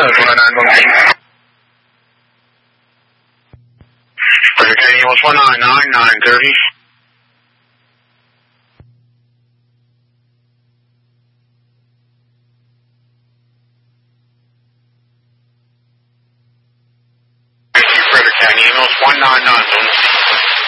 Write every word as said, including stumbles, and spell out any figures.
going on, monkey? Okay, emails one nine nine, nine thirty. Frederick County, emails one nine nine,